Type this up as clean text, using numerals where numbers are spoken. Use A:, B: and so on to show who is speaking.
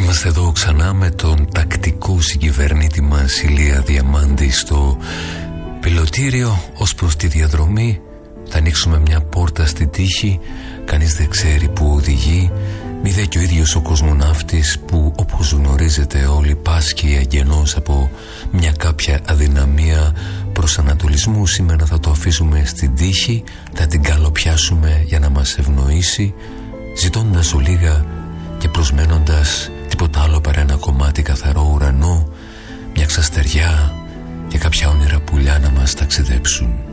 A: Είμαστε εδώ ξανά με τον τακτικό συγκυβερνήτη μας Ηλία Διαμάντη στο πιλωτήριο. Ως προς τη διαδρομή θα ανοίξουμε μια πόρτα στην τύχη. Κανείς δεν ξέρει που οδηγεί. Μη δε και ο ίδιος ο κοσμοναύτης που, όπως γνωρίζετε όλοι, πάσχει αγγενός από μια κάποια αδυναμία προσανατολισμού. Σήμερα θα το αφήσουμε στην τύχη, θα την καλοπιάσουμε για να μας ευνοήσει, ζητώντας ολίγα και προσμένοντας τίποτα άλλο παρά ένα κομμάτι καθαρό ουρανό, μια ξαστεριά και κάποια όνειρα πουλιά να μας ταξιδέψουν.